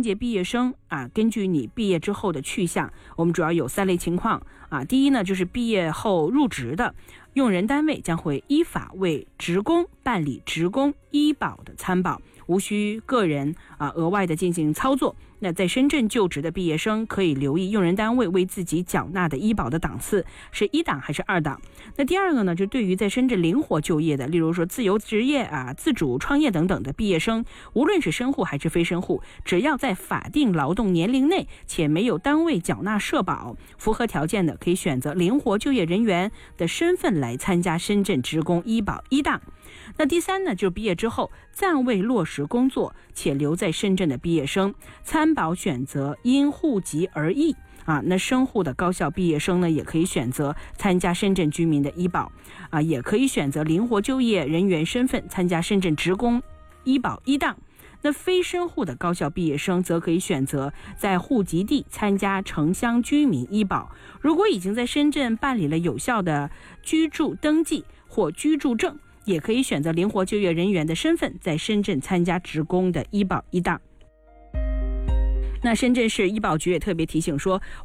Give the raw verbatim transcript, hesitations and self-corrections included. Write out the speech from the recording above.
届毕业生啊，根据你毕业之后的去向，我们主要有三类情况啊。第一呢，就是毕业后入职的用人单位将会依法为职工办理职工医保的参保，无需个人啊额外的进行操作。那在深圳就职的毕业生可以留意用人单位为自己缴纳的医保的档次是一档还是二档。那第二个呢，就对于在深圳灵活就业的，例如说自由职业啊、自主创业等等的毕业生，无论是深户还是非深户，只要在法定劳动年龄内且没有单位缴纳社保，符合条件的可以选择灵活就业人员的身份来参加深圳职工医保一档。那第三呢，就是毕业之后暂未落实工作且留在深圳的毕业生，参保选择因户籍而异啊。那深户的高校毕业生呢，也可以选择参加深圳居民的医保啊，也可以选择灵活就业人员身份参加深圳职工医保一档。那非深户的高校毕业生则可以选择在户籍地参加城乡居民医保。如果已经在深圳办理了有效的居住登记或居住证，也可以选择灵活就业人员的身份在深圳参加职工的医保一档。那深圳市医保局也特别提醒说，